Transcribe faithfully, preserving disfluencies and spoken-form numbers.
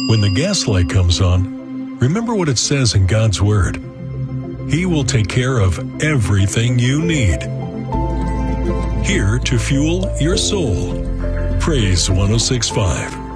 When the gas light comes on, remember what it says in God's Word. He will take care of everything you need. Here to fuel your soul. Praise one oh six point five.